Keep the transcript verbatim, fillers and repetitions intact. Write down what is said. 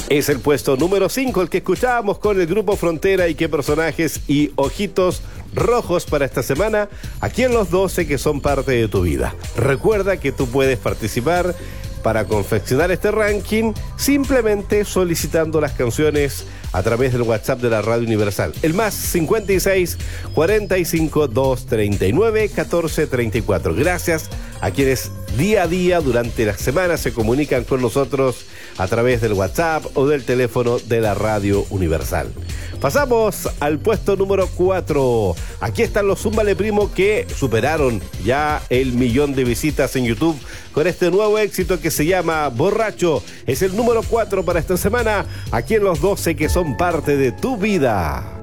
Es el puesto número cinco, el que escuchábamos con el Grupo Frontera. Y qué personajes y ojitos rojos para esta semana, aquí en los doce que son parte de tu vida. Recuerda que tú puedes participar para confeccionar este ranking simplemente solicitando las canciones a través del WhatsApp de la Radio Universal. El más cincuenta y seis, cuarenta y cinco, doscientos treinta y nueve, catorce treinta y cuatro. Gracias a quienes día a día durante la semana se comunican con nosotros a través del WhatsApp o del teléfono de la Radio Universal. Pasamos al puesto número cuatro. Aquí están los Zúmbale Primo, que superaron ya el millón de visitas en YouTube con este nuevo éxito que se llama Borracho. Es el número cuatro para esta semana, aquí en los doce que son parte de tu vida.